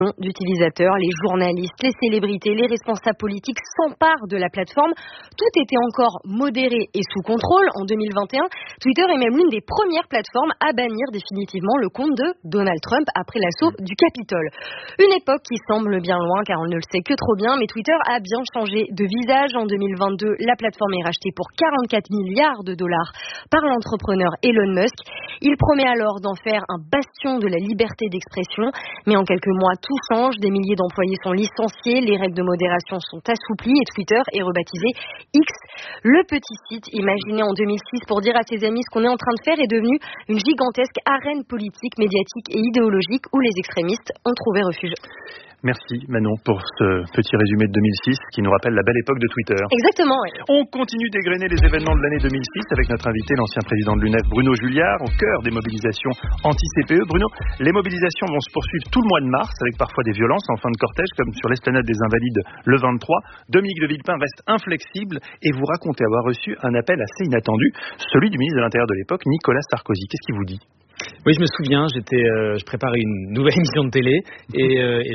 d'utilisateurs, les journalistes, les célébrités, les responsables politiques s'emparent de la plateforme. Tout était encore modéré et sous contrôle. En 2021, Twitter est même l'une des premières plateformes à bannir définitivement le compte de Donald Trump après l'assaut du Capitole. Une époque qui semble bien loin car on ne le sait que trop bien, mais Twitter a bien changé de visage. En 2022, la plateforme est rachetée pour 44 milliards de dollars par l'entrepreneur Elon Musk. Il promet alors d'en faire un bastion de la liberté d'expression, mais en quelques mois, tout change. Des milliers d'employés sont licenciés, les règles de modération sont assouplies et Twitter est rebaptisé X. Le petit site, imaginé en 2006 pour dire à ses amis ce qu'on est en train de faire, est devenu une gigantesque arène politique, médiatique et idéologique où les extrémistes ont trouvé refuge. Merci Manon pour ce petit résumé de 2006 qui nous rappelle la belle époque de Twitter. Exactement, oui. On continue d'égrener les événements de l'année 2006 avec notre invité, l'ancien président de l'UNEF, Bruno Julliard, au cœur des mobilisations anti-CPE. Bruno, les mobilisations vont se poursuivre tout le mois de mars avec parfois des violences en fin de cortège comme sur l'esplanade des Invalides le 23. Dominique de Villepin reste inflexible et vous racontez avoir reçu un appel assez inattendu, celui du ministre de l'Intérieur de l'époque, Nicolas Sarkozy. Qu'est-ce qu'il vous dit ? Oui, je me souviens, je préparais une nouvelle émission de télé et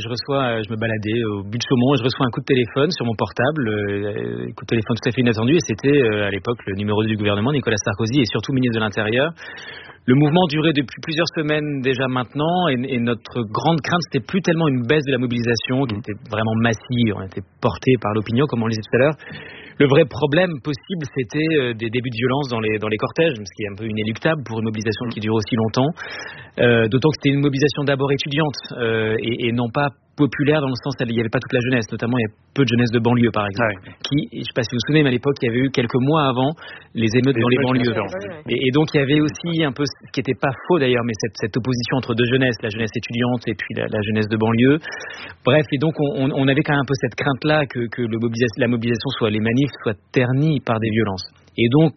je me baladais au but de Chaumont et je reçois un coup de téléphone sur mon portable, un coup de téléphone tout à fait inattendu et c'était à l'époque le numéro 2 du gouvernement, Nicolas Sarkozy et surtout ministre de l'Intérieur. Le mouvement durait depuis plusieurs semaines déjà maintenant et notre grande crainte c'était plus tellement une baisse de la mobilisation qui était vraiment massive, on était porté par l'opinion comme on le disait tout à l'heure. Le vrai problème possible, c'était des débuts de violence dans les cortèges, ce qui est un peu inéluctable pour une mobilisation qui dure aussi longtemps. D'autant que c'était une mobilisation d'abord étudiante et non pas populaire dans le sens où il n'y avait pas toute la jeunesse, notamment il y a peu de jeunesse de banlieue par exemple, qui, je ne sais pas si vous vous souvenez, mais à l'époque il y avait eu quelques mois avant les émeutes dans les banlieues. Et donc il y avait aussi un peu, ce qui n'était pas faux d'ailleurs, mais cette opposition entre deux jeunesses, la jeunesse étudiante et puis la jeunesse de banlieue. Bref, et donc on avait quand même un peu cette crainte-là que la mobilisation soit les manifs soient ternis par des violences. Et donc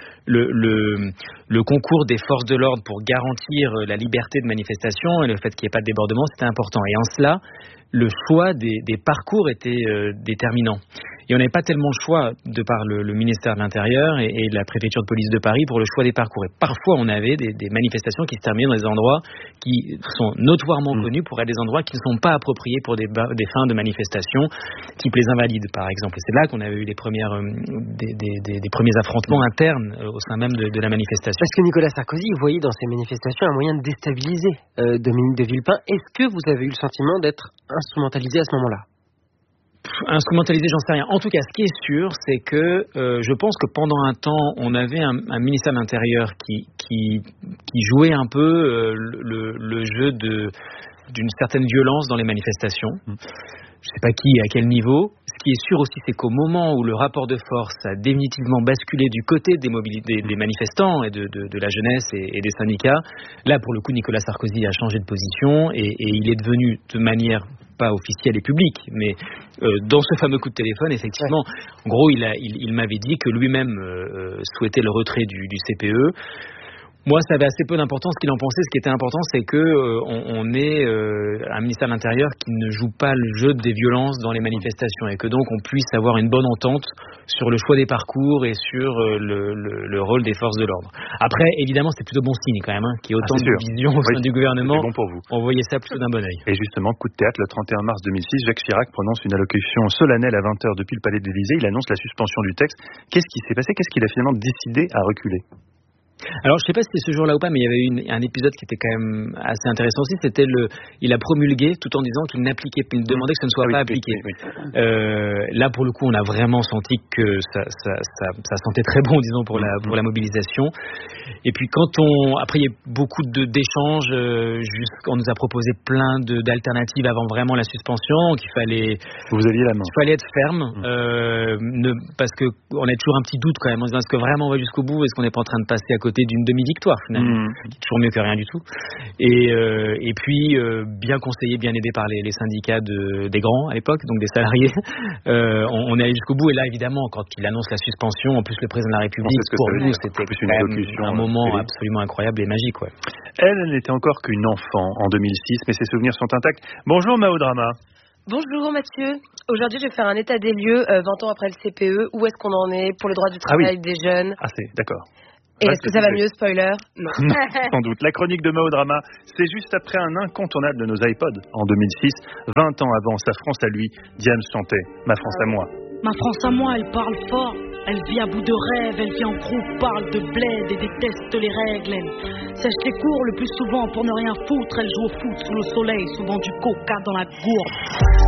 le concours des forces de l'ordre pour garantir la liberté de manifestation et le fait qu'il n'y ait pas de débordement, c'était important. Et en cela, le choix des parcours était déterminant. Et on n'avait pas tellement le choix de par le ministère de l'Intérieur et la préfecture de police de Paris pour le choix des parcours. Et parfois, on avait des manifestations qui se terminaient dans des endroits qui sont notoirement connus pour être des endroits qui ne sont pas appropriés pour des fins de manifestation, type les Invalides, par exemple. Et c'est là qu'on avait eu des premiers affrontements internes au sein même de la manifestation. Parce que Nicolas Sarkozy voyait dans ces manifestations un moyen de déstabiliser Dominique de Villepin. Est-ce que vous avez eu le sentiment d'être instrumentalisé à ce moment-là ? Instrumentalisé, j'en sais rien. En tout cas, ce qui est sûr, c'est que je pense que pendant un temps, on avait un ministère de l'Intérieur qui jouait un peu le jeu d'une certaine violence dans les manifestations. Je ne sais pas qui et à quel niveau. Ce qui est sûr aussi, c'est qu'au moment où le rapport de force a définitivement basculé du côté des manifestants et de la jeunesse et des syndicats, là, pour le coup, Nicolas Sarkozy a changé de position et il est devenu de manière pas officielle et publique, mais dans ce fameux coup de téléphone, effectivement, en gros, il m'avait dit que lui-même souhaitait le retrait du CPE. Moi, ça avait assez peu d'importance ce qu'il en pensait. Ce qui était important, c'est que on ait un ministère de l'Intérieur qui ne joue pas le jeu des violences dans les manifestations et que donc on puisse avoir une bonne entente sur le choix des parcours et sur le rôle des forces de l'ordre. Après, évidemment, c'est plutôt bon signe quand même, qu'il y ait autant de vision au sein du gouvernement. C'est bon pour vous. On voyait ça plutôt d'un bon œil. Et justement, coup de théâtre, le 31 mars 2006, Jacques Chirac prononce une allocution solennelle à 20h depuis le palais de l'Élysée. Il annonce la suspension du texte. Qu'est-ce qui s'est passé ? Qu'est-ce qu'il a finalement décidé à reculer ? Alors, je ne sais pas si c'était ce jour-là ou pas, mais il y avait eu un épisode qui était quand même assez intéressant aussi. C'était il a promulgué tout en disant qu'il demandait que ça ne soit pas appliqué. Oui. Là, pour le coup, on a vraiment senti que ça sentait très bon, disons, pour la mobilisation. Et puis, après, il y a eu beaucoup d'échanges. On nous a proposé plein d'alternatives avant vraiment la suspension. Qu'il fallait. Vous aviez la main. Il fallait être ferme, parce que on a toujours un petit doute quand même. On se dit, est-ce que vraiment on va jusqu'au bout ? Est-ce qu'on n'est pas en train de passer à côté d'une demi-victoire finalement, qui est toujours mieux que rien du tout. Et puis bien conseillé, bien aidé par les syndicats des grands à l'époque, donc des salariés, on est allé jusqu'au bout. Et là évidemment, quand il annonce la suspension, en plus le président de la République, pour nous c'était quand même un moment absolument incroyable et magique. Ouais. Elle n'était encore qu'une enfant en 2006, mais ses souvenirs sont intacts. Bonjour Mao Drama. Bonjour Mathieu. Aujourd'hui, je vais faire un état des lieux 20 ans après le CPE. Où est-ce qu'on en est pour le droit du travail des jeunes ? Ah, c'est d'accord. Et est-ce que ça va mieux, spoiler? Non. Non, sans doute. La chronique de Mao Drama, c'est juste après un incontournable de nos iPods en 2006, 20 ans avant sa France à lui. Diams chantait Ma France à moi. Ma France à moi, elle parle fort. Elle vit à bout de rêve, elle vit en groupe, parle de bled et déteste les règles. Elle sèche les cours le plus souvent pour ne rien foutre. Elle joue au foot sous le soleil, souvent du coca dans la gourde.